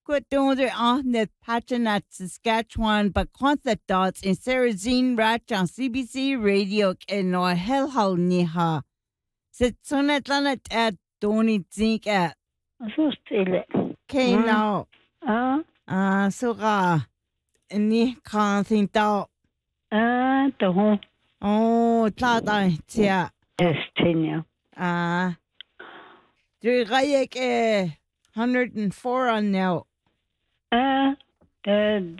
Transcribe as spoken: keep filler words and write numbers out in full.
Quadoner on the Patronat, Saskatchewan, but concept dots in Sarah Ratch on C B C Radio in or Hellhall Niha. Sit Sonatlanet at Donny Zink at. Så stille. Okay, now. Ja. Ah, så ra. Ni kan think out. Ja, det hun. Oh, klart dig til. Yes, Tina. Ah. Du er ikke one hundred and four on now. Ja, det